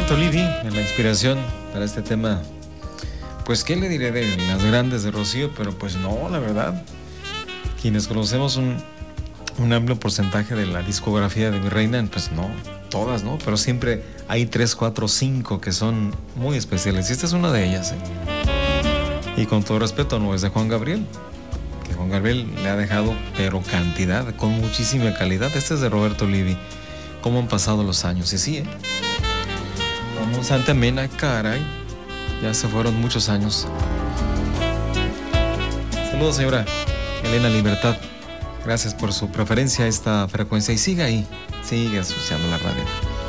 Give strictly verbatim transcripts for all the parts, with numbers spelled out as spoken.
Roberto Livi en la inspiración para este tema. Pues qué le diré de las grandes de Rocío, pero pues no, la verdad, quienes conocemos un, un amplio porcentaje de la discografía de mi reina, pues no, todas, ¿no? Pero siempre hay tres, cuatro, cinco que son muy especiales, y esta es una de ellas, ¿eh? Y con todo respeto, no es de Juan Gabriel, que Juan Gabriel le ha dejado, pero cantidad, con muchísima calidad. Este es de Roberto Livi. Cómo han pasado los años, y sí, ¿eh? Como Santa Mena, caray, ya se fueron muchos años. Saludos, señora Elena Libertad. Gracias por su preferencia a esta frecuencia, y siga ahí, sigue asociando la radio.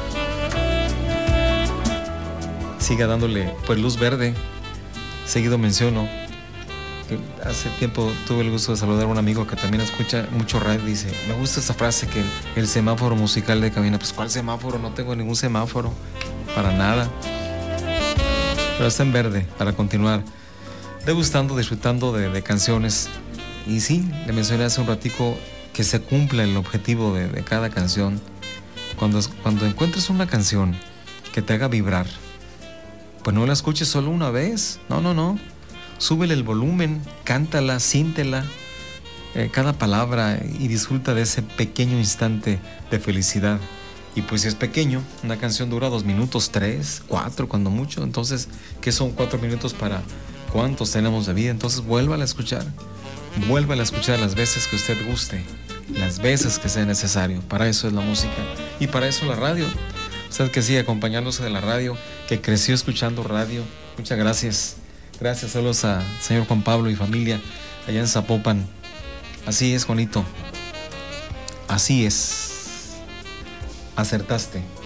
Siga dándole pues luz verde. Seguido menciono que hace tiempo tuve el gusto de saludar a un amigo que también escucha mucho radio. Dice, me gusta esa frase, que el, el semáforo musical de cabina. Pues ¿cuál semáforo? No tengo ningún semáforo, para nada. Pero está en verde para continuar degustando, disfrutando de, de canciones. Y sí, le mencioné hace un ratico que se cumpla el objetivo de, de cada canción. Cuando, cuando encuentres una canción que te haga vibrar, pues no la escuches solo una vez. No, no, no. Súbele el volumen, cántala, siéntela, eh, cada palabra, y disfruta de ese pequeño instante de felicidad. Y pues si es pequeño, una canción dura dos minutos, tres, cuatro, cuando mucho. Entonces, ¿qué son cuatro minutos para cuántos tenemos de vida? Entonces, vuélvala a escuchar. Vuélvala a escuchar las veces que usted guste, las veces que sea necesario. Para eso es la música y para eso la radio. Usted que sigue acompañándose de la radio, que creció escuchando radio, muchas gracias. Gracias, saludos a señor Juan Pablo y familia allá en Zapopan. Así es, Juanito. Así es. Acertaste.